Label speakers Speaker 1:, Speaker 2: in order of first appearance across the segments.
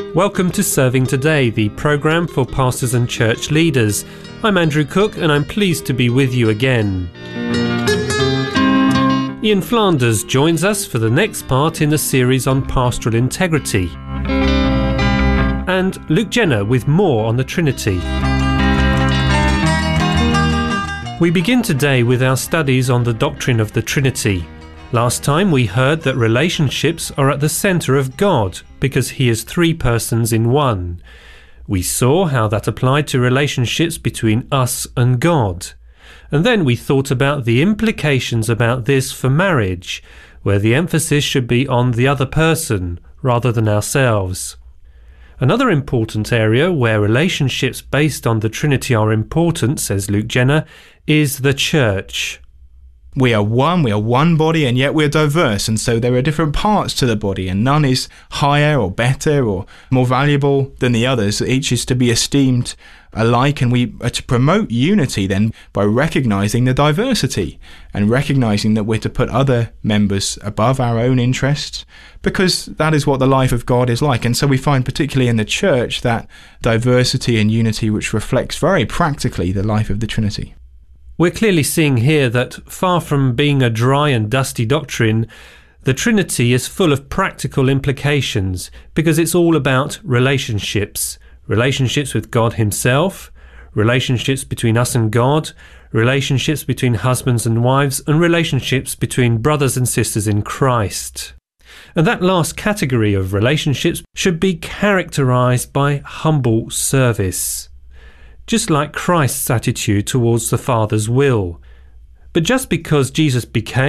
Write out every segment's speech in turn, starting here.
Speaker 1: Welcome to Serving Today, the programme for pastors and church leaders. I'm Andrew Cook and I'm pleased to be with you again. Ian Flanders joins us for the next part in the series on pastoral integrity. And Luke Jenner with more on the Trinity. We begin today with our studies on the doctrine of the Trinity. Last time we heard that relationships are at the centre of God because He is three persons in one. We saw how that applied to relationships between us and God. And then we thought about the implications about this for marriage, where the emphasis should be on the other person rather than ourselves. Another important area where relationships based on the Trinity are important, says Luke Jenner, is the church.
Speaker 2: We are one body, and yet we're diverse, and so there are different parts to the body, and none is higher or better or more valuable than the others. Each is to be esteemed alike, and we are to promote unity then by recognising the diversity and recognising that we're to put other members above our own interests, because that is what the life of God is like. And so we find particularly in the church that diversity and unity which reflects very practically the life of the Trinity.
Speaker 1: We're clearly seeing here that far from being a dry and dusty doctrine, the Trinity is full of practical implications because it's all about relationships. Relationships with God Himself, relationships between us and God, relationships between husbands and wives, and relationships between brothers and sisters in Christ. And that last category of relationships should be characterized by humble service, just like Christ's attitude towards the Father's will. But just because Jesus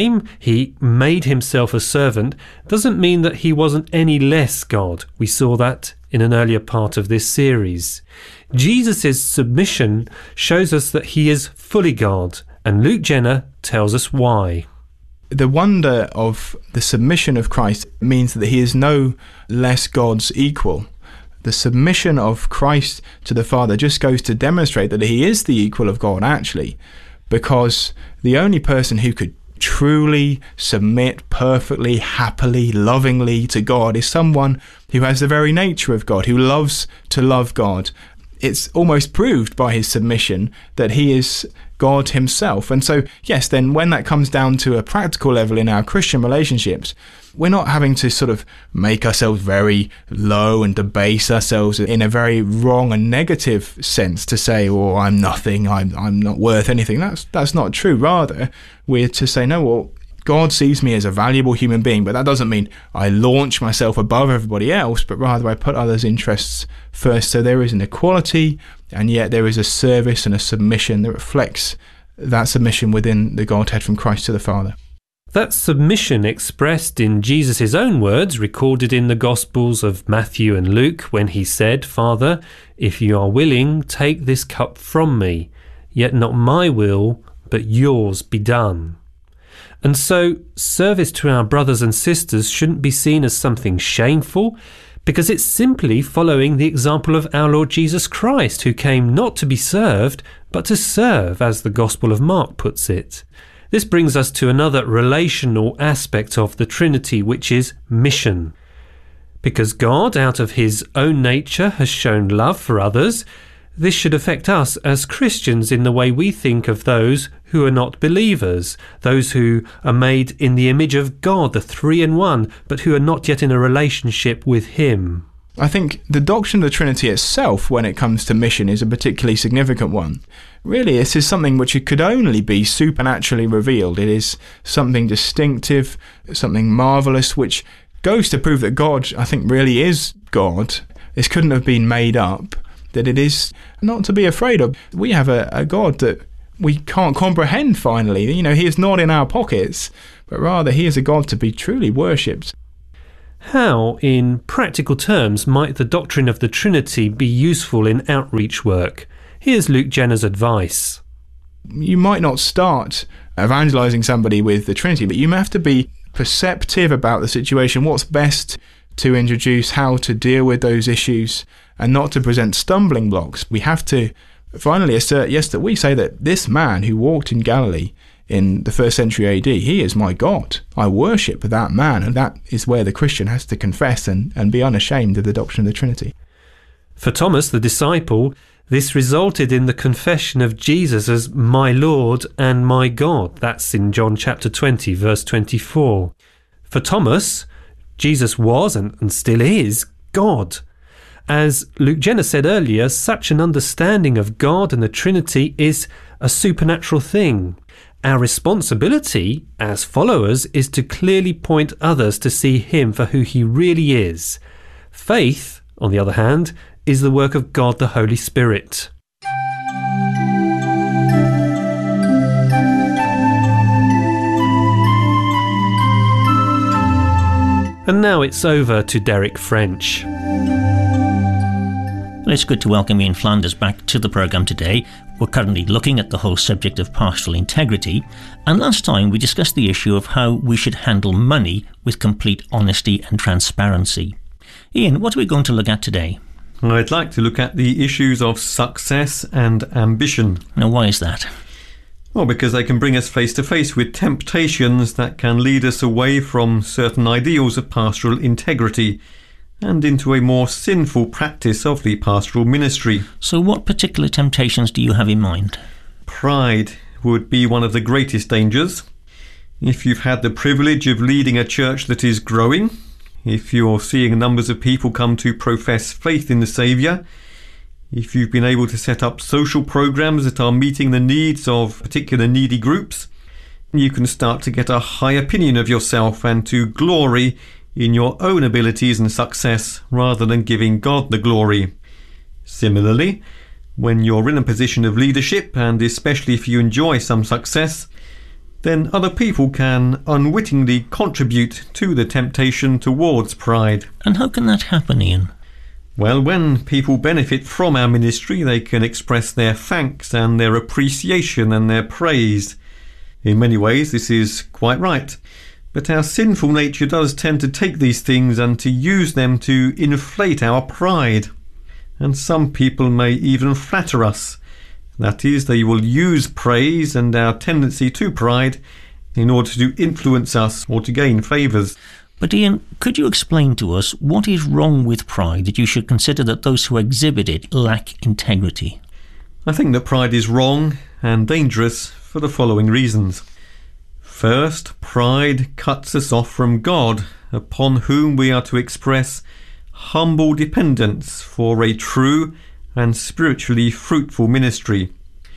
Speaker 1: He made Himself a servant, doesn't mean that He wasn't any less God. We saw that in an earlier part of this series. Jesus' submission shows us that He is fully God, and Luke Jenner tells us why.
Speaker 2: The wonder of the submission of Christ means that He is no less God's equal. The submission of Christ to the Father just goes to demonstrate that He is the equal of God, actually, because the only person who could truly submit perfectly, happily, lovingly to God is someone who has the very nature of God, who loves to love God. It's almost proved by His submission that He is God Himself. And so, yes, then when that comes down to a practical level in our Christian relationships, we're not having to sort of make ourselves very low and debase ourselves in a very wrong and negative sense to say, oh, I'm nothing, I'm not worth anything. That's not true. Rather, we're to say, no, well, God sees me as a valuable human being, but that doesn't mean I launch myself above everybody else, but rather I put others' interests first. So there is an equality, and yet there is a service and a submission that reflects that submission within the Godhead from Christ to the Father.
Speaker 1: That submission expressed in Jesus' own words, recorded in the Gospels of Matthew and Luke, when He said, Father, if you are willing, take this cup from me, yet not my will, but yours be done. And so, service to our brothers and sisters shouldn't be seen as something shameful, because it's simply following the example of our Lord Jesus Christ, who came not to be served, but to serve, as the Gospel of Mark puts it. This brings us to another relational aspect of the Trinity, which is mission. Because God, out of His own nature, has shown love for others, this should affect us as Christians in the way we think of those who are not believers, those who are made in the image of God, the three in one, but who are not yet in a relationship with Him.
Speaker 2: I think the doctrine of the Trinity itself, when it comes to mission, is a particularly significant one. Really, this is something which it could only be supernaturally revealed. It is something distinctive, something marvellous, which goes to prove that God, I think, really is God. This couldn't have been made up, that it is not to be afraid of. We have a God that we can't comprehend finally. He is not in our pockets, but rather He is a God to be truly worshipped.
Speaker 1: How, in practical terms, might the doctrine of the Trinity be useful in outreach work? Here's Luke Jenner's advice.
Speaker 2: You might not start evangelizing somebody with the Trinity, but you have to be perceptive about the situation, what's best to introduce, how to deal with those issues, and not to present stumbling blocks. We have to finally assert, yes, that we say that this man who walked in Galilee in the 1st century AD, he is my God. I worship that man. And that is where the Christian has to confess and be unashamed of the doctrine of the Trinity.
Speaker 1: For Thomas, the disciple, this resulted in the confession of Jesus as my Lord and my God. That's in John chapter 20, verse 24. For Thomas, Jesus was and still is God. As Luke Jenner said earlier, such an understanding of God and the Trinity is a supernatural thing. Our responsibility as followers is to clearly point others to see him for who he really is. Faith, on the other hand, is the work of God the Holy Spirit. And now it's over to Derek French.
Speaker 3: Well, it's good to welcome Ian Flanders back to the programme today. We're currently looking at the whole subject of pastoral integrity, and last time we discussed the issue of how we should handle money with complete honesty and transparency. Ian, what are we going to look at today?
Speaker 4: I'd like to look at the issues of success and ambition.
Speaker 3: Now, why is that?
Speaker 4: Well, because they can bring us face to face with temptations that can lead us away from certain ideals of pastoral integrity and into a more sinful practice of the pastoral ministry.
Speaker 3: So what particular temptations do you have in mind?
Speaker 4: Pride would be one of the greatest dangers. If you've had the privilege of leading a church that is growing, if you're seeing numbers of people come to profess faith in the Saviour, if you've been able to set up social programs that are meeting the needs of particular needy groups, you can start to get a high opinion of yourself and to glory in your own abilities and success rather than giving God the glory. Similarly, when you're in a position of leadership, and especially if you enjoy some success, then other people can unwittingly contribute to the temptation towards pride.
Speaker 3: And how can that happen, Ian?
Speaker 4: Well, when people benefit from our ministry, they can express their thanks and their appreciation and their praise. In many ways, this is quite right. But our sinful nature does tend to take these things and to use them to inflate our pride. And some people may even flatter us. That is, they will use praise and our tendency to pride in order to influence us or to gain favours.
Speaker 3: But Ian, could you explain to us what is wrong with pride that you should consider that those who exhibit it lack integrity?
Speaker 4: I think that pride is wrong and dangerous for the following reasons. First, pride cuts us off from God, upon whom we are to express humble dependence for a true and spiritually fruitful ministry.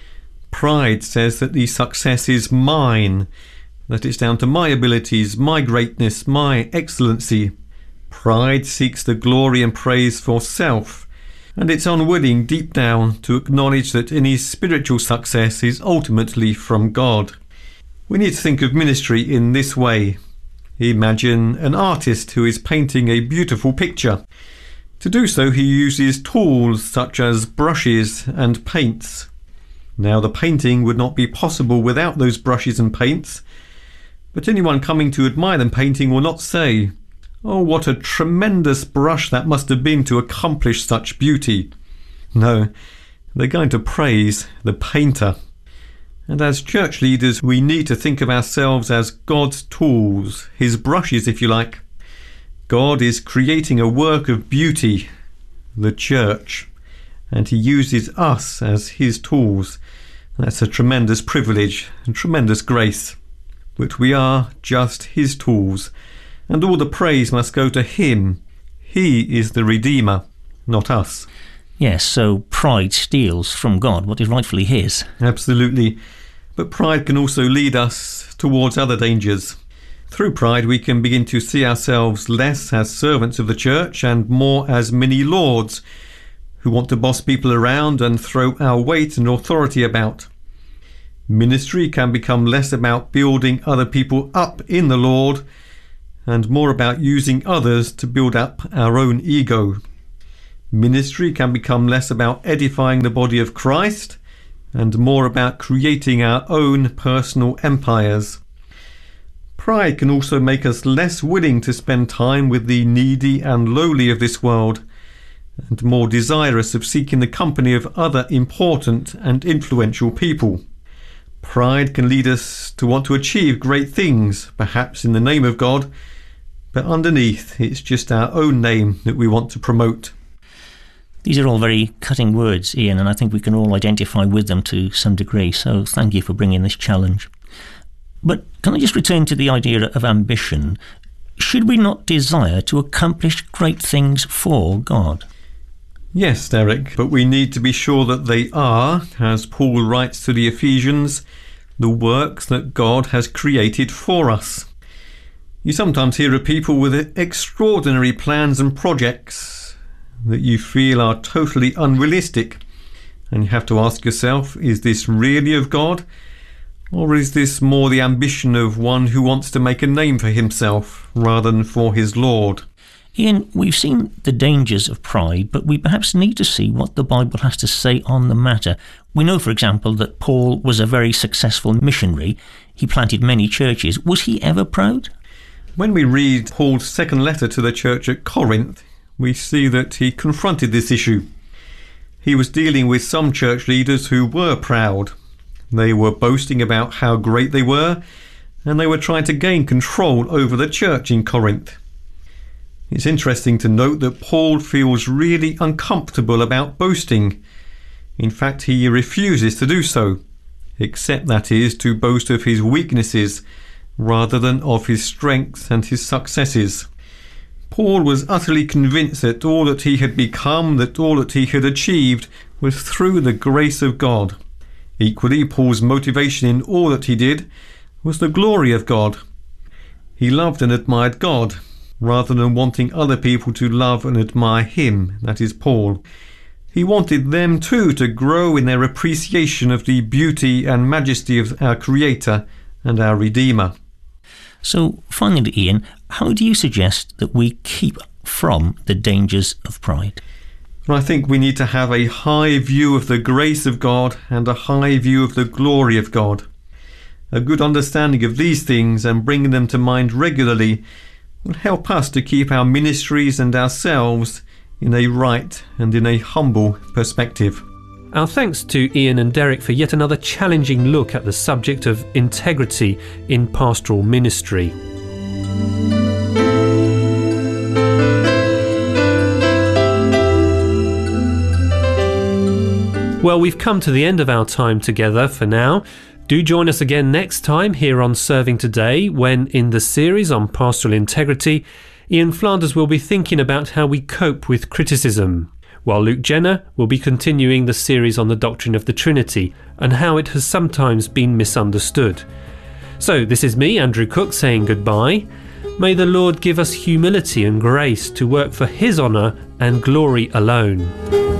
Speaker 4: Pride says that the success is mine, that it's down to my abilities, my greatness, my excellency. Pride seeks the glory and praise for self, and it's unwilling deep down to acknowledge that any spiritual success is ultimately from God. We need to think of ministry in this way. Imagine an artist who is painting a beautiful picture. To do so, he uses tools such as brushes and paints. Now, the painting would not be possible without those brushes and paints, but anyone coming to admire the painting will not say, "Oh, what a tremendous brush that must have been to accomplish such beauty." No, they're going to praise the painter. And as church leaders, we need to think of ourselves as God's tools, his brushes, if you like. God is creating a work of beauty, the church, and he uses us as his tools. That's a tremendous privilege and tremendous grace. But we are just his tools, and all the praise must go to him. He is the Redeemer, not us.
Speaker 3: Yes, so pride steals from God what is rightfully his.
Speaker 4: Absolutely. But pride can also lead us towards other dangers. Through pride, we can begin to see ourselves less as servants of the church and more as mini lords who want to boss people around and throw our weight and authority about. Ministry can become less about building other people up in the Lord and more about using others to build up our own ego. Ministry can become less about edifying the body of Christ and more about creating our own personal empires. Pride can also make us less willing to spend time with the needy and lowly of this world, and more desirous of seeking the company of other important and influential people. Pride can lead us to want to achieve great things, perhaps in the name of God, but underneath it's just our own name that we want to promote.
Speaker 3: These are all very cutting words, Ian, and I think we can all identify with them to some degree, so thank you for bringing this challenge. But can I just return to the idea of ambition? Should we not desire to accomplish great things for God?
Speaker 4: Yes, Derek, but we need to be sure that they are, as Paul writes to the Ephesians, the works that God has created for us. You sometimes hear of people with extraordinary plans and projects that you feel are totally unrealistic, and you have to ask yourself, is this really of God? Or is this more the ambition of one who wants to make a name for himself rather than for his Lord?
Speaker 3: Ian, we've seen the dangers of pride, but we perhaps need to see what the Bible has to say on the matter. We know, for example, that Paul was a very successful missionary. He planted many churches. Was he ever proud?
Speaker 4: When we read Paul's second letter to the church at Corinth, we see that he confronted this issue. He was dealing with some church leaders who were proud. They were boasting about how great they were, and they were trying to gain control over the church in Corinth. It's interesting to note that Paul feels really uncomfortable about boasting. In fact, he refuses to do so, except that is to boast of his weaknesses rather than of his strengths and his successes. Paul was utterly convinced that all that he had become, that all that he had achieved, was through the grace of God. Equally, Paul's motivation in all that he did was the glory of God. He loved and admired God, rather than wanting other people to love and admire him, that is Paul. He wanted them too to grow in their appreciation of the beauty and majesty of our Creator and our Redeemer.
Speaker 3: So, finally, Ian, how do you suggest that we keep from the dangers of pride?
Speaker 4: I think we need to have a high view of the grace of God and a high view of the glory of God. A good understanding of these things and bringing them to mind regularly will help us to keep our ministries and ourselves in a right and in a humble perspective.
Speaker 1: Our thanks to Ian and Derek for yet another challenging look at the subject of integrity in pastoral ministry. Well, we've come to the end of our time together for now. Do join us again next time here on Serving Today, when in the series on pastoral integrity, Ian Flanders will be thinking about how we cope with criticism, while Luke Jenner will be continuing the series on the doctrine of the Trinity and how it has sometimes been misunderstood. So this is me, Andrew Cook, saying goodbye. May the Lord give us humility and grace to work for His honour and glory alone.